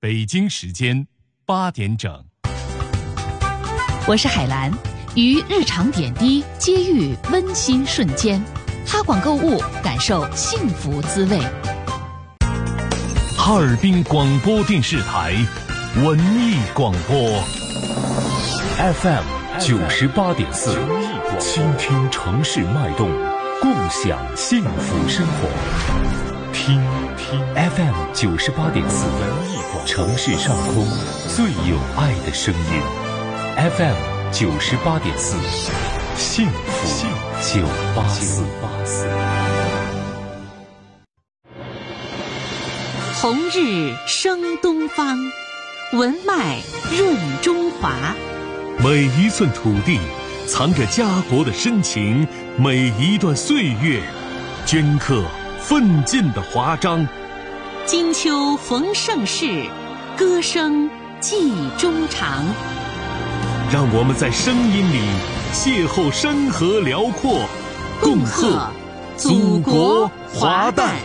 北京时间8点整。 我是海兰，于日常点滴接遇温馨瞬间，哈广购物，感受幸福滋味。 哈尔滨广播电视台文艺广播 FM 98.4，倾听城市脉动，共享幸福生活。听 FM 98.4，城市上空最有爱的声音。FM 98.4，幸福984。 红日升东方，文脉润中华。 每一寸土地藏着家国的深情，每一段岁月镌刻奋进的华章。 金秋逢盛世，歌声寄衷肠。 让我们在声音里邂逅山河辽阔，共贺祖国华诞。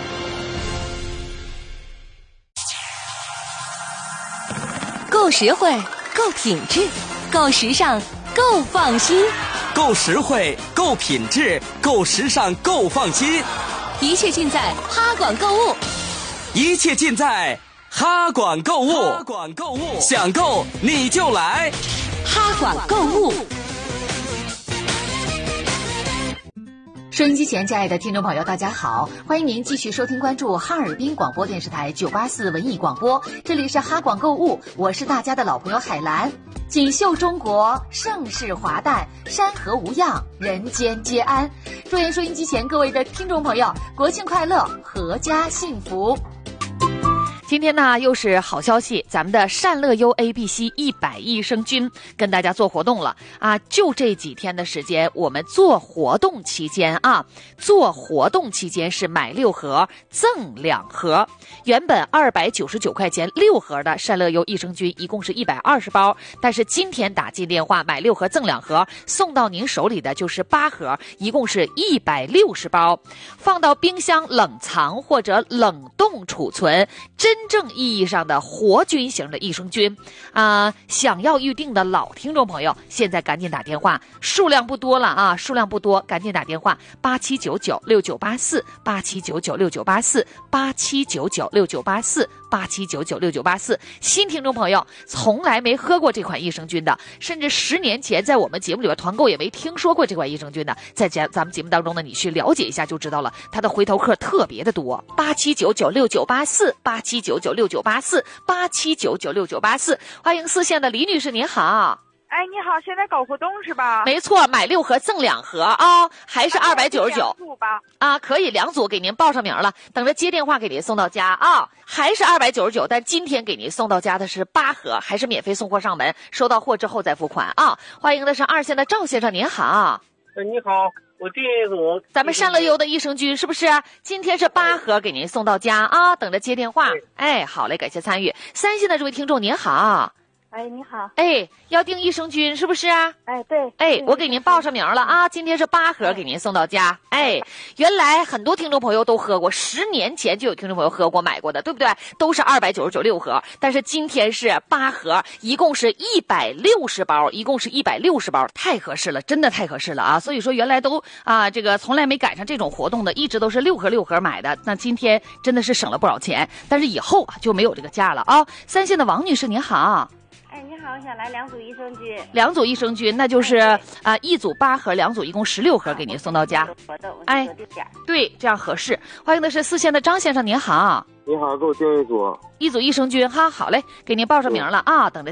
够实惠，够品质，够时尚，够放心。 够实惠，够品质，够时尚，够放心。 一切尽在哈广购物， 一切尽在哈广购物。哈广购物，想购你就来哈广购物。 收音机前，亲爱的听众朋友，大家好，欢迎您继续收听关注哈尔滨广播电视台984文艺广播，这里是哈广购物，我是大家的老朋友海兰。锦绣中国，盛世华诞，山河无恙，人间皆安。祝愿收音机前各位的听众朋友国庆快乐，阖家幸福。今天呢，又是好消息，咱们的善乐优 ABC 100益生菌跟大家做活动了啊！就这几天的时间，我们做活动期间是买6盒赠2盒，原本299块钱6盒的善乐优益生菌一共是120包，但是今天打进电话买6盒赠2盒，送到您手里的就是8盒，一共是160包，放到冰箱冷藏或者冷冻储存，真正意义上的活菌型的益生菌想要预定的老听众朋友，现在赶紧打电话，数量不多了啊，赶紧打电话87996984 87996984 87996984 87996984。新听众朋友从来没喝过这款益生菌的，甚至10年前在我们节目里边团购也没听说过这款益生菌的，在咱们节目当中呢，你去了解一下就知道了，它的回头客特别的多。87996984 87996984 87996984。欢迎4线的李女士，您好。 哎，你好，现在搞活动是吧？ 没错，买6盒赠2盒啊，还是299啊，可以2组给您报上名了，等着接电话给您送到家啊，还是299，但今天给您送到家的是8盒，还是免费送货上门，收到货之后再付款啊。欢迎的是2线的赵先生，您好。 你好，我订一组咱们善乐优的益生菌是不是？今天是8盒给您送到家啊，等着接电话。哎，好嘞，感谢参与。3线的这位听众您好。 哎，你好。 哎，要订益生菌是不是？ 哎，对。 哎，我给您报上名了啊，今天是8盒给您送到家。哎，原来很多听众朋友都喝过，10年前就有听众朋友喝过买过的，对不对？都是299 6盒，但是今天是8盒，一共是160包，太合适了，真的太合适了啊！所以说原来都这个从来没赶上这种活动的，一直都是6盒买的，那今天真的是省了不少钱，但是以后就没有这个价了啊。3线的王女士您好。 哎，你好，我想来2组益生菌。 2组益生菌，那就是1组8盒，2组一共16盒给您送到家。哎，对，这样合适。欢迎的是4线的张先生，您好。 你好，给我订一组。 1组益生菌哈，好嘞，给您报上名了啊，等着